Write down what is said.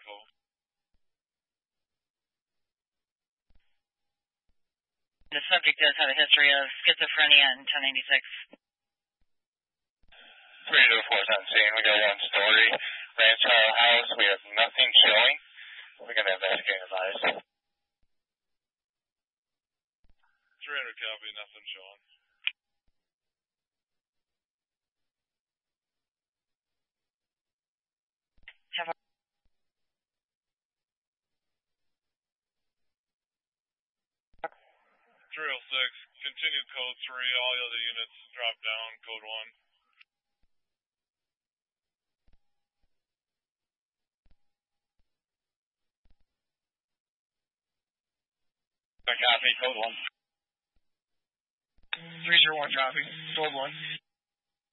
Echo. The subject does have a history of schizophrenia in 1096. 3 to 4 on scene. We got one story. Ranch Hall House. We have nothing showing. We're going to investigate and advise. 300 copy, nothing showing. Have a 306, continue code 3, all the other units drop down, code 1. Copy, code 1. 301 copy, code 1.